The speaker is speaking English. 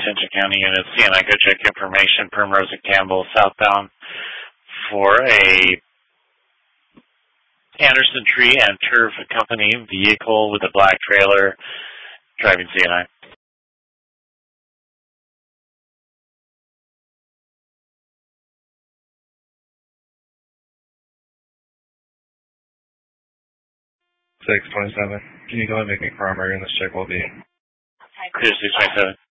Detention County Unit, CNI Go Check information, Primrose and Campbell, southbound for a Anderson Tree and Turf Company vehicle with a black trailer driving CNI. 627. Can you go and make me primary on this check will be? Clear 627.